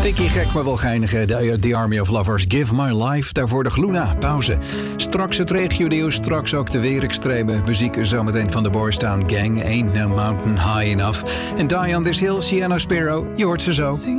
Tikkie gek, maar wel geinig. The Army of Lovers, Give My Life. Daarvoor de Gloena, pauze. Straks het regio-nieuws, straks ook de weerextreme. Muziek zometeen van de Boys Town Gang. Ain't No Mountain High Enough. En Die on This Hill, Sienna Sparrow. Je hoort ze zo.